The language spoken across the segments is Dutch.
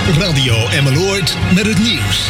Radio Emmeloord met het nieuws.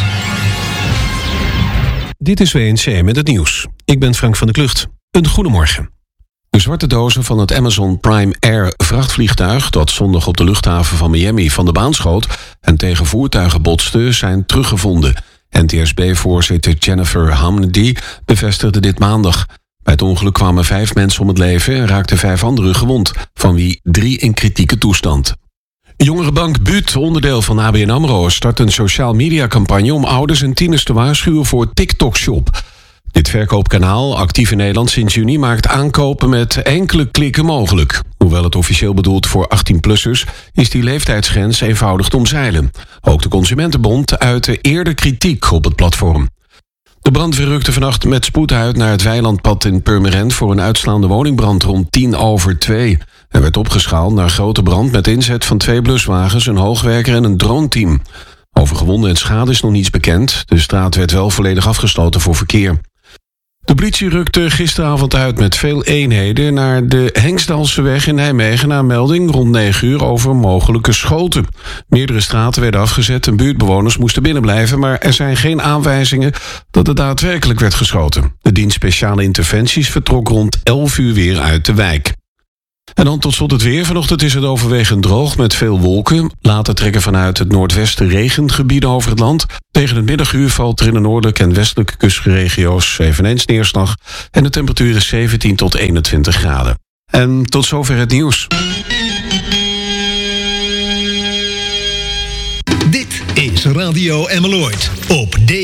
Dit is WNC met het nieuws. Ik ben Frank van der Klucht. Een goedemorgen. De zwarte dozen van het Amazon Prime Air vrachtvliegtuig dat zondag op de luchthaven van Miami van de baan schoot en tegen voertuigen botste, zijn teruggevonden. NTSB-voorzitter Jennifer Hamnedy bevestigde dit maandag. Bij het ongeluk kwamen 5 mensen om het leven en raakten 5 anderen gewond, van wie 3 in kritieke toestand. Jongerenbank Buut, onderdeel van ABN AMRO, start een social media campagne om ouders en tieners te waarschuwen voor TikTok Shop. Dit verkoopkanaal, actief in Nederland sinds juni, maakt aankopen met enkele klikken mogelijk. Hoewel het officieel bedoeld voor 18-plussers, is die leeftijdsgrens eenvoudig te omzeilen. Ook de Consumentenbond uitte eerder kritiek op het platform. De brandweer rukte vannacht met spoed uit naar het weilandpad in Purmerend voor een uitslaande woningbrand rond 1:10 Er werd opgeschaald naar grote brand met inzet van 2 bluswagens, een hoogwerker en een droneteam. Over gewonden en schade is nog niets bekend. De straat werd wel volledig afgesloten voor verkeer. De politie rukte gisteravond uit met veel eenheden naar de Hengstdalseweg in Nijmegen na melding rond 9 over mogelijke schoten. Meerdere straten werden afgezet en buurtbewoners moesten binnenblijven, maar er zijn geen aanwijzingen dat er daadwerkelijk werd geschoten. De dienst speciale interventies vertrok rond 11 uur weer uit de wijk. En dan tot slot het weer. Vanochtend is het overwegend droog met veel wolken. Later trekken vanuit het noordwesten regengebieden over het land. Tegen het middaguur valt er in de noordelijke en westelijke kustregio's eveneens neerslag. En de temperatuur is 17 tot 21 graden. En tot zover het nieuws. Dit is Radio Emmeloord op D.